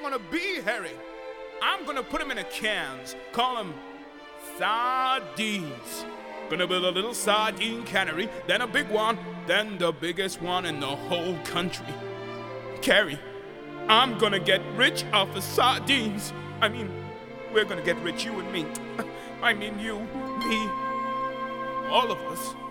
wanna be, Harry. I'm gonna put them in a cans, call them sardines. Gonna build a little sardine cannery, then a big one, then the biggest one in the whole country. Carrie, I'm gonna get rich off of sardines. I mean, we're gonna get rich, you and me. I mean, you, me, all of us.